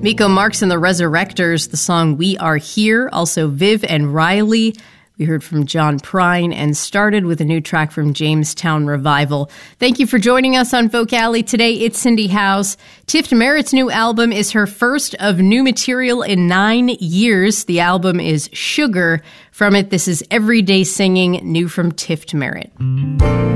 Miko Marks and the Resurrectors, the song We Are Here. Also Viv and Riley. We heard from John Prine and started with a new track from Jamestown Revival. Thank you for joining us on Vocali today. It's Cindy House. Tift Merritt's new album is her first of new material in 9 years. The album is Sugar. From it, this is Everyday Singing, new from Tift Merritt.